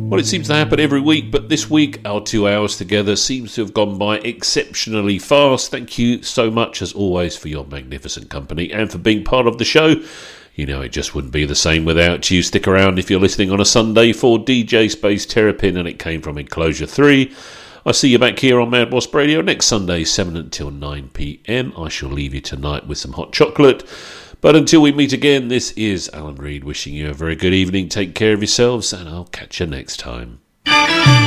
Well, it seems to happen every week, but this week our 2 hours together seems to have gone by exceptionally fast. Thank you so much, as always, for your magnificent company and for being part of the show. You know, it just wouldn't be the same without you. Stick around if you're listening on a Sunday for DJ Space Terrapin, and it came from Enclosure 3. I'll see you back here on Mad Wasp Radio next Sunday, 7 until 9 p.m. I shall leave you tonight with some hot chocolate. But until we meet again, this is Alan Reid wishing you a very good evening. Take care of yourselves, and I'll catch you next time.